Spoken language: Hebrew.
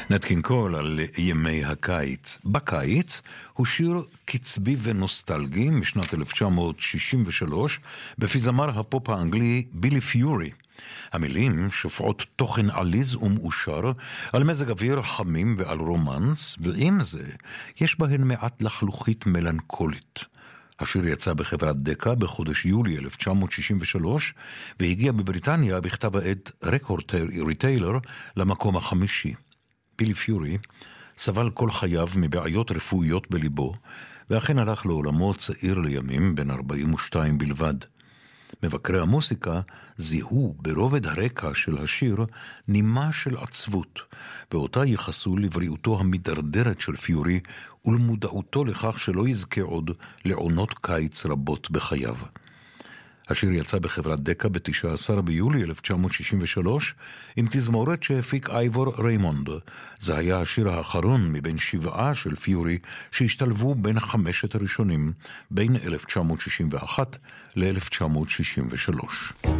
נט קינג קול על ימי הקיץ. בקיץ הוא שיר קצבי ונוסטלגי משנת 1963 בפי זמר הפופ האנגלי בילי פיורי. המילים שופעות תוכן עליז ומאושר על מזג אוויר חמים ועל רומנס, ועם זה יש בהן מעט לחלוכית מלנכולית. השיר יצא בחברת דקה בחודש יולי 1963 והגיע בבריטניה בכתב העת רקורד ריטיילר למקום החמישי. בילי פיורי סבל כל חייו מבעיות רפואיות בליבו, ואכן הלך לעולמו צעיר לימים בן 42 בלבד. מבקרי המוסיקה זיהו ברובד הרקע של השיר נימה של עצבות, ואותה ייחסו לבריאותו המדרדרת של פיורי ולמודעותו לכך שלא יזכה עוד לעונות קיץ רבות בחייו. השיר יצא בחברת דקה ב-19 ביולי 1963 עם תזמורת שהפיק אייבור ריימונד. זה היה השיר האחרון מבין 7 של פיורי שהשתלבו בין 5 הראשונים בין 1961 ל-1963.